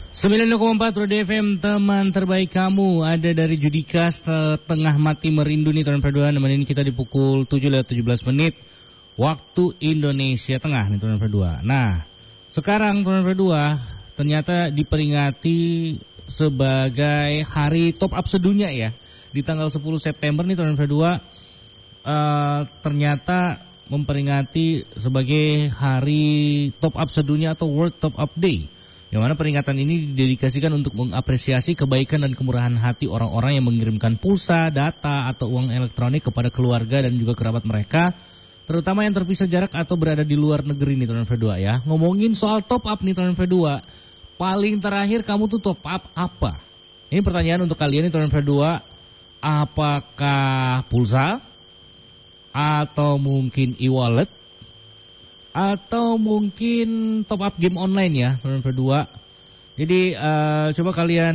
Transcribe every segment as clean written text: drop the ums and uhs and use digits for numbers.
90,4 Roda FM, teman terbaik kamu. Ada dari Judika, setengah mati merindu nih teman berdua. Nemenin kita di pukul 7:17 waktu Indonesia Tengah nih teman berdua. Nah, sekarang teman berdua ternyata diperingati sebagai hari top up sedunia ya. Di tanggal 10 September nih teman berdua ternyata memperingati sebagai hari top up sedunia atau World Top Up Day. Yang mana peringatan ini didedikasikan untuk mengapresiasi kebaikan dan kemurahan hati orang-orang yang mengirimkan pulsa, data, atau uang elektronik kepada keluarga dan juga kerabat mereka, terutama yang terpisah jarak atau berada di luar negeri nih teman berdua ya. Ngomongin soal top up nih teman berdua, paling terakhir kamu tuh top up apa? Ini pertanyaan untuk kalian nih teman berdua, apakah pulsa, atau mungkin e-wallet, atau mungkin top up game online ya teman berdua. Jadi coba kalian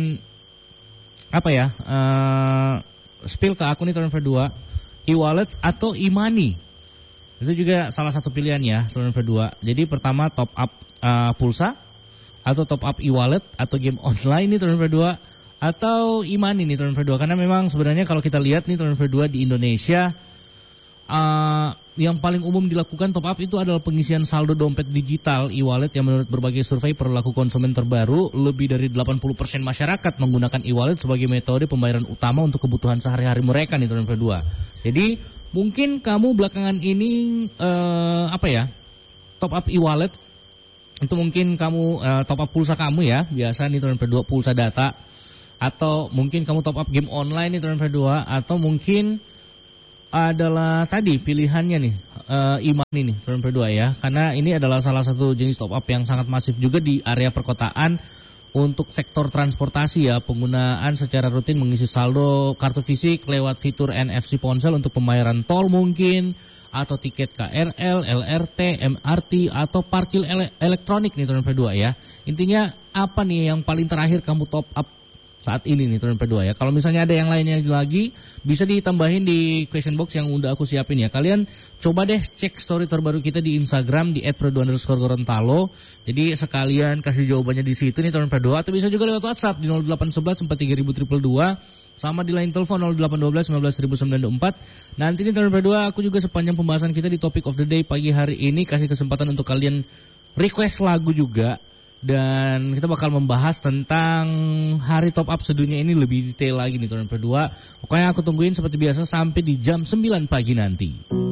spill ke aku nih teman berdua, e-wallet atau e-money. Itu juga salah satu pilihan ya teman berdua. Jadi pertama top up pulsa, atau top up e-wallet, atau game online nih teman berdua, atau e-money nih teman berdua. Karena memang sebenarnya kalau kita lihat nih teman berdua di Indonesia, yang paling umum dilakukan top up itu adalah pengisian saldo dompet digital e-wallet yang menurut berbagai survei perilaku konsumen terbaru, lebih dari 80% masyarakat menggunakan e-wallet sebagai metode pembayaran utama untuk kebutuhan sehari-hari mereka nih teman berdua. Jadi mungkin kamu belakangan ini top up e-wallet itu mungkin kamu top up pulsa kamu ya, biasa nih teman berdua pulsa data, atau mungkin kamu top up game online nih teman berdua, atau mungkin adalah tadi pilihannya nih e-money nih teman berdua ya, karena ini adalah salah satu jenis top up yang sangat masif juga di area perkotaan untuk sektor transportasi ya. Penggunaan secara rutin mengisi saldo kartu fisik lewat fitur NFC ponsel untuk pembayaran tol mungkin, atau tiket KRL, LRT, MRT, atau parkir elektronik nih teman berdua ya. Intinya apa nih yang paling terakhir kamu top up saat ini nih teman berdua ya. Kalau misalnya ada yang lainnya lagi, bisa ditambahin di question box yang udah aku siapin ya. Kalian coba deh cek story terbaru kita di Instagram di @produ_gorontalo. Jadi sekalian kasih jawabannya di situ nih teman berdua, atau bisa juga lewat WhatsApp di 0811 43222, sama di line telepon 0812 19994. Nanti nih teman berdua, aku juga sepanjang pembahasan kita di Topic of the Day pagi hari ini kasih kesempatan untuk kalian request lagu juga. Dan kita bakal membahas tentang hari top up sedunia ini lebih detail lagi nih teman berdua. Pokoknya aku tungguin seperti biasa sampai di jam 9 pagi nanti.